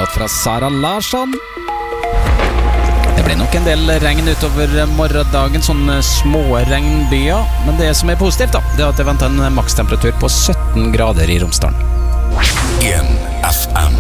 låt fra Sara Larsson. Det blir nok en del regn utover morgendagen, sånne små regnbyer. Men det som er positivt da, det er at det venter en makstemperatur på 17 grader i Romsdalen. 1 FM